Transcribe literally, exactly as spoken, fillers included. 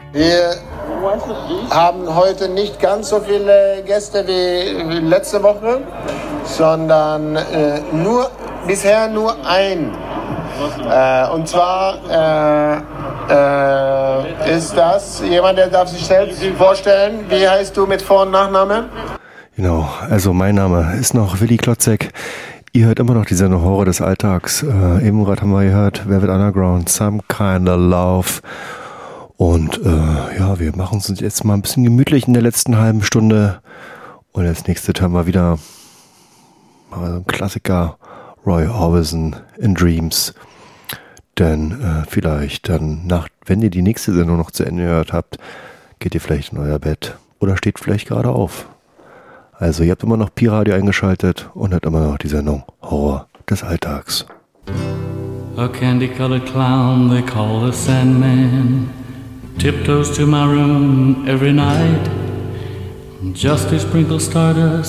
Wir haben heute nicht ganz so viele Gäste wie, wie letzte Woche, sondern äh, nur bisher nur ein. Äh, und zwar äh, äh, ist das jemand, der darf sich selbst vorstellen. Wie heißt du mit Vor- und Nachname? Genau, also mein Name ist noch Willi Klotzek. Ihr hört immer noch die Sendung Horror des Alltags. Äh, eben gerade haben wir gehört Velvet Underground, Some Kind of Love. Und äh, ja, wir machen es uns jetzt mal ein bisschen gemütlich in der letzten halben Stunde. Und als nächstes haben wir wieder mal so einen Klassiker, Roy Orbison in Dreams. Denn äh, vielleicht dann, nach, wenn ihr die nächste Sendung noch zu Ende gehört habt, geht ihr vielleicht in euer Bett oder steht vielleicht gerade auf. Also ihr habt immer noch Pi-Radio eingeschaltet und hört immer noch die Sendung Horror des Alltags. A candy-colored clown they call the Sandman tiptoes to my room every night just to sprinkle stardust